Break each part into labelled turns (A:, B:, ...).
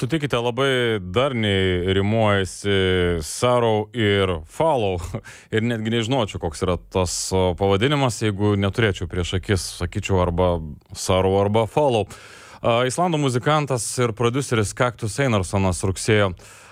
A: Sutikite, labai darniai rimuojasi Sorrow ir Follow. Ir netgi nežinočiau, koks yra tas pavadinimas, jeigu neturėčiau prieš akis, sakyčiau, arba Sorrow, arba Follow. Islandų muzikantas ir prodiuseris Kaktus Einarsonas rugsėjo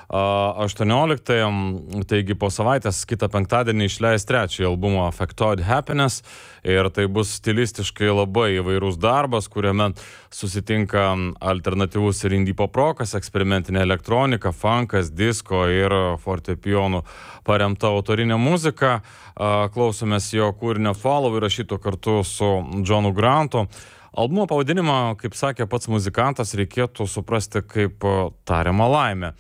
A: 18, taigi po savaitės kitą penktadienį išleis trečiąjį albumą Affected Happiness ir tai bus stilistiškai labai įvairus darbas, kuriame susitinka alternatyvus ir indie pop rokas, eksperimentinė elektronika, funkas, disko ir fortepijonų paremta autorinė muzika. Klausomės jo kūrinio Follow įrašyto kartu su Johnu Grantu. Albumo pavadinimą, kaip sakė pats muzikantas, reikėtų suprasti kaip tariamą laimę.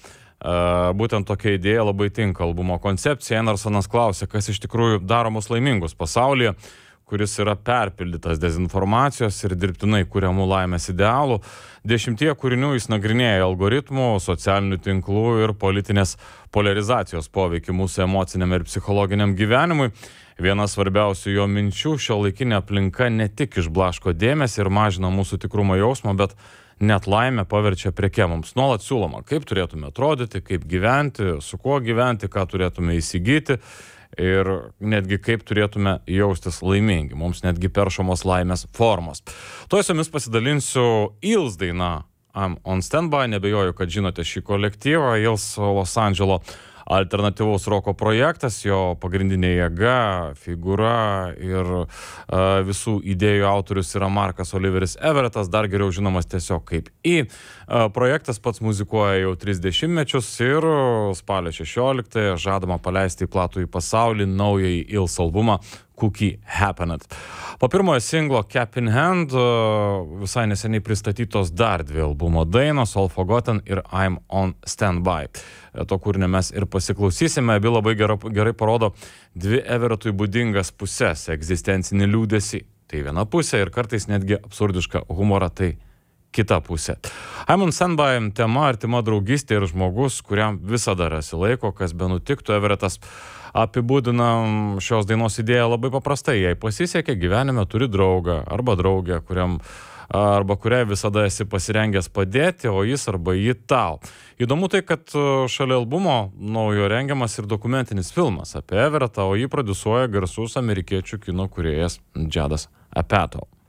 A: Būtent tokia idėja labai tinka albumo koncepcija. Einarsonas klausė, kas iš tikrųjų daro mus laimingus pasaulyje, kuris yra perpildytas dezinformacijos ir dirbtinai kuriamų laimės idealų. 10 kūrinių jis nagrinėja algoritmų, socialinių tinklų ir politinės polarizacijos poveikį mūsų emociniam ir psichologiniam gyvenimui. Vienas svarbiausių jo minčių: šiuolaikinė aplinka ne tik išblaško dėmesį ir mažina mūsų tikrumo jausmą, bet net laimę paverčia preke. Mums nuolat siūloma, kaip turėtume atrodyti, kaip gyventi, su kuo gyventi, ką turėtume įsigyti ir netgi kaip turėtume jaustis laimingi. Mums netgi peršamos laimės formos. Tuoj su jumis pasidalinsiu Ils daina I'm on Standby. Nebejoju, kad žinote šį kolektyvą. Ils Los Andželo alternatyvaus roko projektas, jo pagrindinė jėga, figūra ir visų idėjų autorius yra Markas Oliveris Everettas, dar geriau žinomas tiesiog kaip I. Projektas pats muzikuoja jau 30 mečius ir spalio 16 žadama paleisti į platų į pasaulį naująjį Ils albumą Cookie Happened. Po pirmojo singlo Cap in Hand visai neseniai pristatytos dar dvi albumo dainos All Forgotten ir I'm on Standby. To kūrinio mes ir pasiklausysime. Abi labai gerai parodo dvi Everettui būdingas pusės: egzistencinį liūdesį, tai viena pusė, ir kartais netgi absurdišką humorą, tai kita pusė. I'm on Standby tema artima draugystė ir žmogus, kuriam visada rasi laiko, kas be nutiktų. Everettas apibūdina šios dainos idėją labai paprastai: jei pasisekė gyvenime, turi draugą arba draugę, kuriai visada esi pasirengęs padėti, o jis arba ji tau. Įdomu tai, kad šalia albumo naujo rengiamas ir dokumentinis filmas apie Everettą, o jį prodiusuoja garsus amerikiečių kino kūrėjas Judd Apatow.